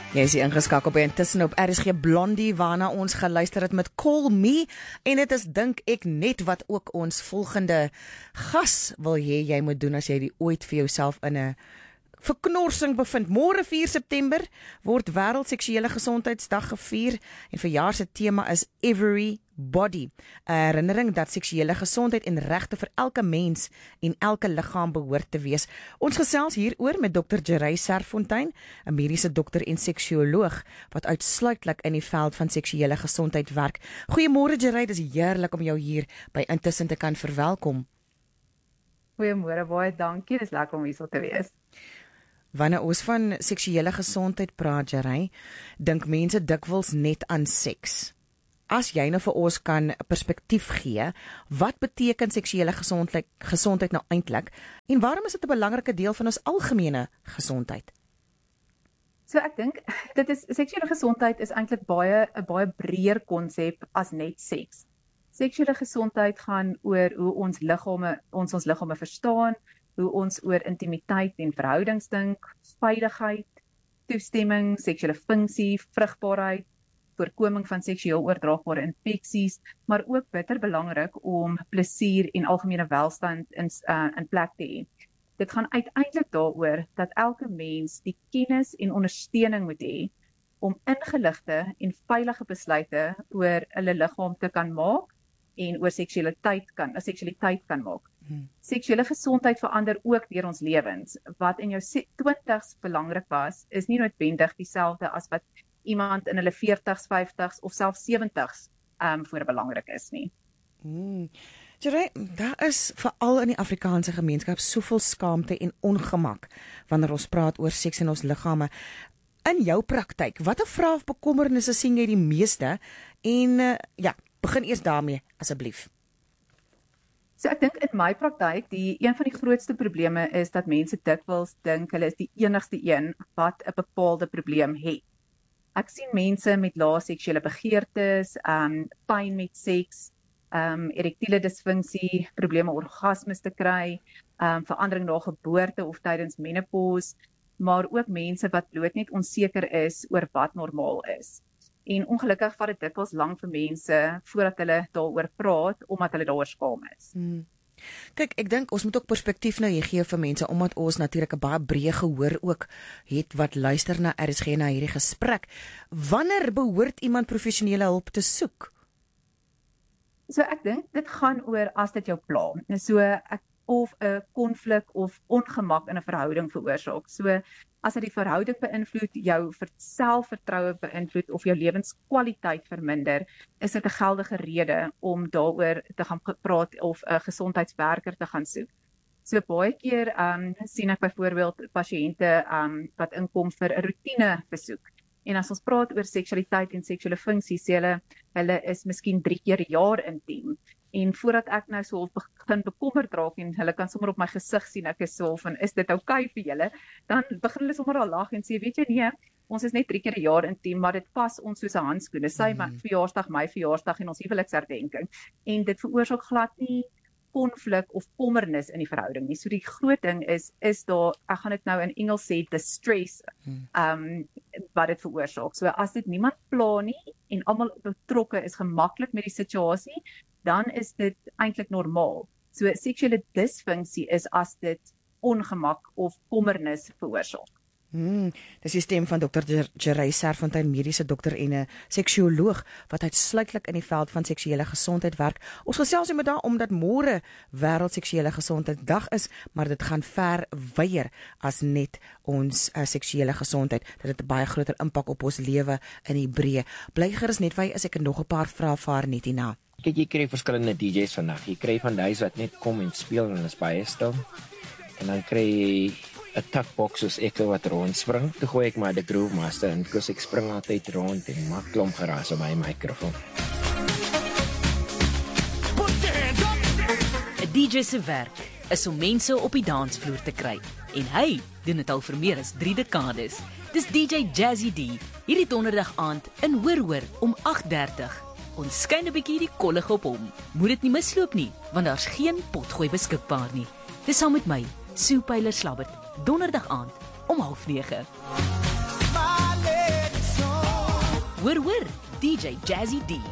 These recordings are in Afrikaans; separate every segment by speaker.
Speaker 1: Jy is ingeskakel by Intussen op RSG Blondie, waarna ons geluister het met Call Me, en dit is dink ek net wat ook ons volgende gas wil hê jy moet doen as jy die ooit vir jouself in 'n verknorsing bevind. Môre 4 September word Wêreld Seksuele Gesondheidsdag gevier en verjaar se tema is Everybody. 'n Herinnering dat seksuele gesondheid en regte vir elke mens en elke liggaam behoort te wees. Ons gesels hieroor met Dr. Jerry Serfontein, 'n mediese dokter en seksuoloog wat uitsluitlik in die veld van seksuele gesondheid werk. Goeiemôre Jerry, dis heerlik om jou hier by Intussen te kan verwelkom.
Speaker 2: Goeiemôre, baie dankie. Dis lekker om hier te wees.
Speaker 1: Wanneer ons van seksuele gesondheid praat, Jerry, dink mense dikwels net aan seks. As jy nou vir ons kan 'n perspektief gee, wat beteken seksuele gesondheid nou eintlik en waarom is dit 'n belangrike deel van ons algemene gesondheid?
Speaker 2: So ek dink seksuele gesondheid is eintlik 'n baie breër konsep as net seks. Seksuele gesondheid gaan oor hoe ons liggame verstaan, hoe ons oor intimiteit en verhoudings dink, veiligheid, toestemming, seksuele funksie, vrugbaarheid, voorkoming van seksueel oordraagbare infeksies, maar ook bitter belangrik om plesier en algemene welstand in plek te hê. Dit gaan uiteindelik daaroor dat elke mens die kennis en ondersteuning moet hê om ingeligte en veilige besluite oor hulle liggaam te kan maak en oor seksualiteit kan maak. Seksuele gesondheid verander ook deur ons lewens. Wat in jou 20's belangrik was, is nie noodwendig dieselfde as wat iemand in hulle 40's, 50's of selfs 70's voor belangrik is nie.
Speaker 1: Jerry, daar is veral in die Afrikaanse gemeenskap soveel skaamte en ongemak wanneer ons praat oor seks en ons liggame. In jou praktyk, watter vrae of bekommernisse sien jy die meeste? En begin eers daarmee asseblief.
Speaker 2: So ek dink in my praktyk, een van die grootste probleme is dat mense dikwels dink hulle is die enigste een wat 'n bepaalde probleem het. Ek sien mense met lae seksuele begeertes, pyn met seks, erektiele disfunksie, probleme orgasmes te kry, verandering na geboorte of tydens menopause, maar ook mense wat bloot net onseker is oor wat normaal is. En ongelukkig vat dit dikwels lank vir mense voordat hulle daaroor praat, omdat hulle daaroor skaam is.
Speaker 1: Kyk, ek dink ons moet ook perspektief nou hier gee vir mense, omdat ons natuurlik 'n baie breë gehoor ook het wat luister na RSG na hierdie gesprek. Wanneer behoort iemand professionele hulp te soek?
Speaker 2: So ek dink dit gaan oor as dit jou pla. Of 'n konflik of ongemak in 'n verhouding veroorsaak. So as dit die verhouding beïnvloed, jou selfvertroue beïnvloed of jou lewenskwaliteit verminder, is dit 'n geldige rede om daaroor te gaan praat of 'n gesondheidswerker te gaan soek. So baie keer sien ek byvoorbeeld pasiënte wat inkom vir 'n roetine besoek. En as ons praat oor seksualiteit en seksuele funksie, sê hulle is miskien 3 keer per jaar intiem. En voordat ek nou so begin bekommerd raak en hulle kan sommer op my gesig sien, ek is so van, is dit okay vir julle? Dan begin hulle sommer al lag en sê, weet jy nie, ons is net 3 keer per jaar intiem, maar dit pas ons soos 'n handskoen. Dis sy verjaarsdag, my verjaarsdag en ons huweliksherdenking. En dit veroorsaak glad nie konflik of kommernis in die verhouding nie. So die groot ding is daar, ek gaan dit nou in Engels sê, the stress wat dit veroorsaak. So as dit niemand pla nie en almal betrokke is gemaklik met die situasie, dan is dit eintlik normaal. So seksuele disfunksie is as dit ongemak of kommernis veroorsaak.
Speaker 1: Dis die stem van Dr. Jerry Serfontein, mediese dokter en 'n seksuoloog wat uitsluitlik in die veld van seksuele gesondheid werk. Ons gesels met haar omdat môre Wêreld Seksuele Gesondheidsdag is, maar dit gaan ver wyer as net ons seksuele gesondheid. Dit het 'n baie groter impak op ons lewe in die breë. Bly gerus net by as ek nog 'n paar vrae vir haar net hierna.
Speaker 3: Kyk, jy kry verskillende DJ's vandag. Jy kry van daai wat net kom en speel en is baie stil. En dan kry jy 'n takbox soos ek wat rondspring. Toe gooi ek maar die Groove Master en ek spring altyd rond en maak klomp geraas op my mikrofoon.
Speaker 4: 'n DJ se werk is om mense op die dansvloer te kry. En hy doen dit al vir meer as 3 dekades. Dis DJ Jazzy D, hierdie donderdag aand in Hoor om 8:30. Ons skyn 'n bietjie die kollig op hom. Moet dit nie misloop nie, want daar's geen potgooi beskikbaar nie. Dis saam met my, Sue Pyler Slabbert, donderdag aand om 8:30. Hoor, DJ Jazzy D.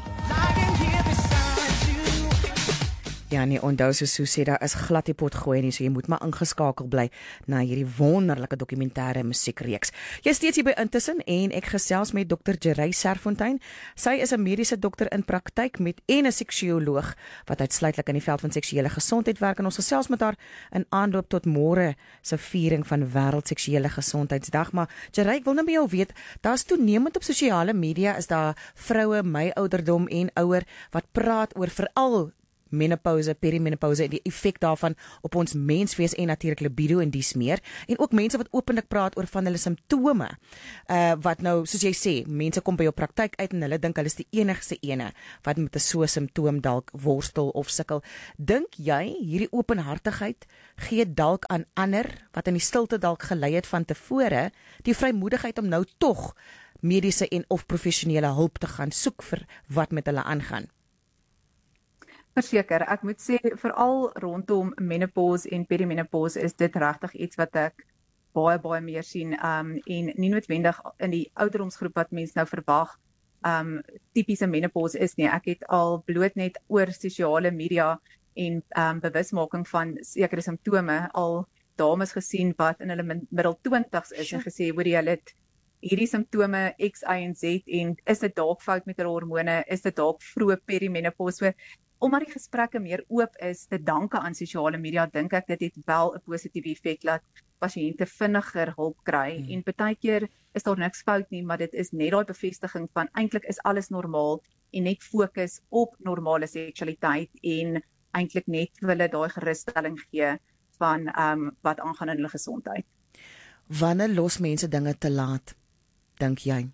Speaker 1: Ja nee, onthou so sê daar is glad die pot gooi nie, so jy moet maar ingeskakel bly na hierdie wonderlike dokumentêre musiekreeks. Jy is steeds hier by Intussen en ek gesels met Dr. Jerry Serfontein. Sy is 'n mediese dokter in praktyk met en 'n seksioloog wat uitsluitlik in die veld van seksuele gesondheid werk en ons gesels met haar in aanloop tot môre se viering van Wêreld Seksuele Gesondheidsdag. Maar Jerry, ek wil nou by jou weet, daar's toenemend op sosiale media is daar vroue my ouderdom en ouer wat praat oor veral menopause, perimenopause en die effek daarvan op ons menswees en natuurlik libido en dies meer. En ook mense wat openlik praat oor van hulle simptome. Wat nou, soos jy sê, mense kom by jou praktyk uit en hulle dink hulle is die enigste ene wat met 'n so simptoom dalk worstel of sukkel. Dink jy hierdie openhartigheid gee dalk aan ander wat in die stilte dalk gelei het van tevore die vrymoedigheid om nou tog mediese en of professionele hulp te gaan soek vir wat met hulle aangaan?
Speaker 2: Verseker, ek moet sê veral rondom menopause en perimenopause is dit regtig iets wat ek baie meer sien en nie noodwendig in die ouderdomsgroep wat mense nou verwag tipiese menopause is nie. Ek het al bloot net oor sosiale media en bewusmaking van sekere simptome al dames gesien wat in hulle middel 20's is en gesê hoor jy hulle het hierdie simptome X, Y en Z en is dit dalk fout met hulle hormone, is dit dalk vroeë perimenopause. So, omdat die gesprekke meer oop is, te danke aan sosiale media, dink ek dit het wel 'n positiewe effek laat pasiënte vinniger hulp kry. En baie keer is daar niks fout nie, maar dit is net daai bevestiging van eintlik is alles normaal en net fokus op normale seksualiteit en eintlik net vir hulle daai gerusstelling gee van wat aangaan in hulle gesondheid.
Speaker 1: Wanneer los mense dinge te laat, dink jy?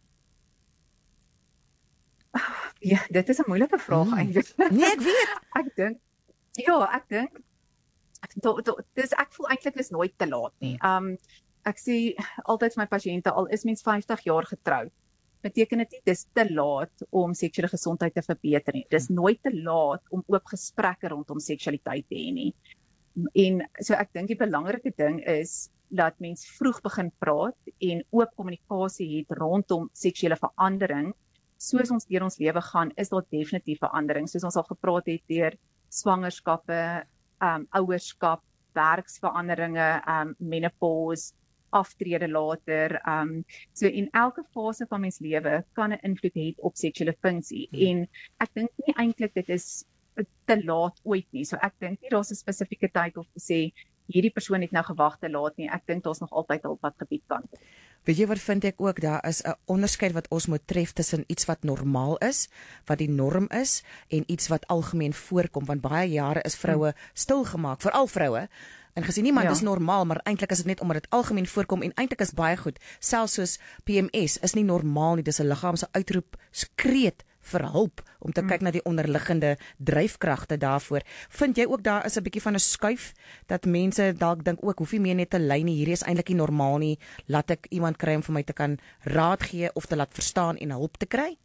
Speaker 2: Ja, dit is 'n moeilike vraag eintlik.
Speaker 1: Nee, ek weet.
Speaker 2: Ek dink ek voel eintlik is nooit te laat nie. Ek sê altyd vir my pasiënte al is mens 50 jaar getroud, beteken dit nie dis te laat om seksuele gesondheid te verbeter nie. Dis nooit te laat om oop gesprekke rondom seksualiteit te hê nie. En so ek dink die belangrike ding is dat mens vroeg begin praat en oop kommunikasie het rondom seksuele verandering. Soos ons deur ons lewe gaan, is daar definitief verandering. Soos ons al gepraat het deur swangerskappe, ouerskap, werksveranderinge, menopause, aftrede later. So in elke fase van mens lewe kan 'n invloed hê op seksuele funksie. En ek dink nie eintlik dit is te laat ooit nie. So ek dink nie daar's 'n spesifieke tyd of te sê hierdie persoon het nou gewag te laat nie. Ek dink daar's nog altyd hulp wat gebied kan.
Speaker 1: Weet jy wat vind ek ook, daar is 'n onderskeid wat ons moet tref tussen iets wat normaal is, wat die norm is, en iets wat algemeen voorkom, want baie jare is vroue stilgemaak, veral vroue, en gesê niemand is normaal, maar eintlik is dit net omdat dit algemeen voorkom, en eintlik is baie goed, selfs soos PMS, is nie normaal nie, dis 'n liggaam se uitroep, skreet vir hulp, om te kyk na die onderliggende dryfkragte daarvoor. Vind jy ook daar is 'n bietjie van 'n skuif, dat mense dalk dink ook, hoef nie meer net te ly nie, hierdie is eintlik nie normaal nie, laat ek iemand kry om vir my te kan raad gee, of te laat verstaan en hulp te kry?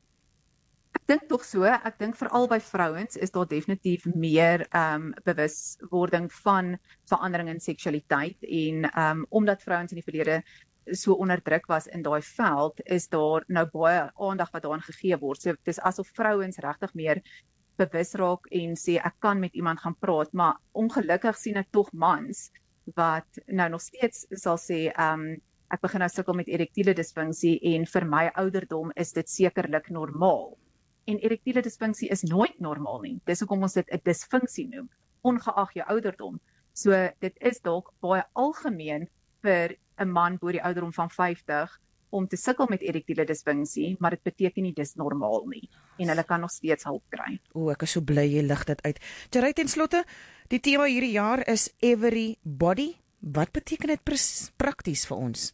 Speaker 2: Ek dink tog so, ek dink veral by vrouens is daar definitief meer bewuswording van verandering in seksualiteit en omdat vrouens in die verlede so onderdruk was in daai veld, is daar nou baie aandag wat daaraan gegee word. So dis asof vrouens regtig meer bewus raak en sê ek kan met iemand gaan praat, maar ongelukkig sien ek tog mans wat nou nog steeds sal sê ek begin nou sukkel met erektiele disfunksie en vir my ouderdom is dit sekerlik normaal. En erektiele disfunksie is nooit normaal nie. Dis hoekom ons dit 'n disfunksie noem, ongeag jou ouderdom. So dit is dalk baie algemeen vir 'n man bo die ouderdom van 50 om te sukkel met erektiele disfunksie, maar dit beteken nie dis normaal nie en hulle kan nog steeds hulp kry.
Speaker 1: Ek is so bly jy lig dit uit. Jerry, ten slotte, die tema hierdie jaar is Everybody. Wat beteken dit prakties vir ons?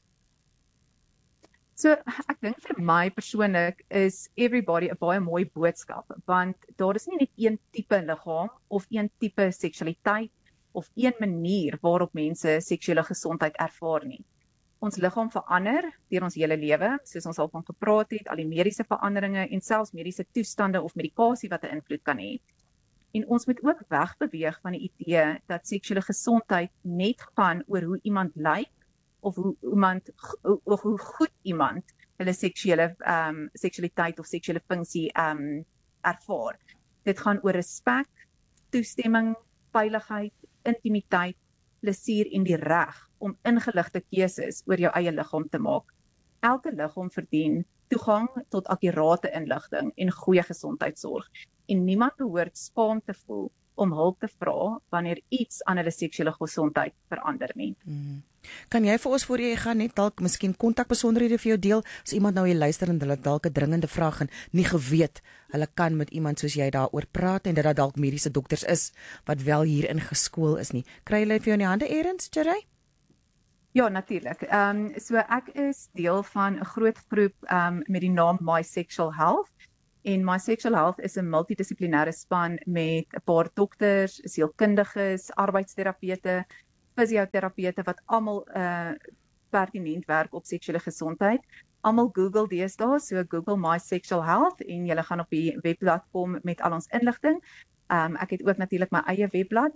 Speaker 2: So ek dink vir my persoonlik is Everybody 'n baie mooi boodskap, want daar is nie net een tipe liggaam of een tipe seksualiteit of een manier waarop mense seksuele gesondheid ervaar nie. Ons liggaam verander deur ons hele lewe, soos ons al van gepraat het, al die mediese veranderinge en selfs mediese toestande of medikasie wat 'n invloed kan hê. En ons moet ook wegbeweeg van die idee dat seksuele gesondheid net gaan oor hoe iemand lyk of hoe goed iemand hulle seksualiteit of seksuele funksie ervaar. Dit gaan oor respek, toestemming, veiligheid, intimiteit, plesier en die reg om ingeligte keuses oor jou eie liggaam te maak. Elke liggaam verdien toegang tot akkurate inligting en goeie gesondheidsorg en niemand behoort skaam te voel om hulp te vra wanneer iets aan hulle seksuele gesondheid verander nie.
Speaker 1: Kan jy vir ons voor jy gaan net dalk miskien kontakbesonderhede vir jou deel as iemand nou hier luister en hulle dalk 'n dringende vraag en nie geweet hulle kan met iemand soos jy daaroor praat en dat daar dalk mediese dokters is wat wel hierin geskool is nie. Kry jy vir jou in die hande eers, Jerry?
Speaker 2: Ja, natuurlik. So ek is deel van 'n groot groep met die naam My Sexual Health. En My Sexual Health is 'n multidissiplinêre span met 'n paar dokters, sielkundiges, arbeidsterapeute, fisioterapeute wat almal pertinent werk op seksuele gesondheid. Almal Google deesdae, so Google My Sexual Health en jy gaan op die webblad kom met al ons inligting. Ek het ook natuurlik my eie webblad,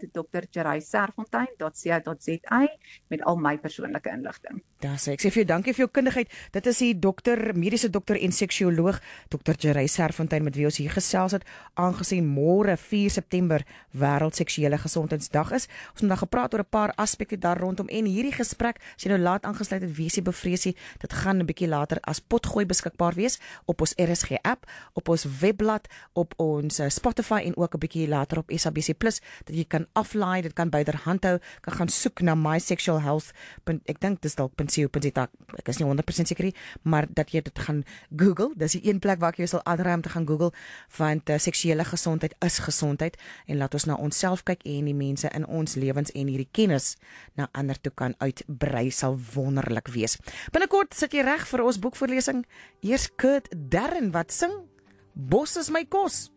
Speaker 2: drjerryserfontein.co.za met al my persoonlike inligting.
Speaker 1: Daar sê ek sê vir jou dankie vir jou kundigheid. Dit is die mediese dokter en seksuoloog Dr. Jerry Serfontein met wie ons hier gesels het, aangesien môre 4 September wêreld seksuele gesondheidsdag is. Ons het nou gepraat oor 'n paar aspekte daar rondom en hierdie gesprek, as jy nou laat aangesluit het, wees jy bevreesie, dit gaan 'n bietjie later as potgooi beskikbaar wees op ons RSG app, op ons webblad, op ons Spotify en ook 'n bietjie later op SABC+, dat jy kan aflaai, dit kan byderhand hou, kan gaan soek na My Sexual Health, ek dink dis dalk .co.za, ek is nie 100% seker nie, maar dat jy dit gaan Google, dis die een plek waar ek jou sal aanraai om te gaan Google, want seksuele gesondheid is gesondheid, en laat ons na onsself kyk en die mense in ons lewens en hierdie kennis na ander toe kan uitbrei, sal wonderlik wees. Binnekort sit jy reg vir ons boekvoorlesing, eers Kurt Darren wat sing, Bos is my kos.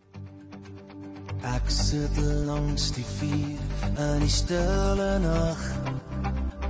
Speaker 5: Ek sit langs die vuur in die stille nag.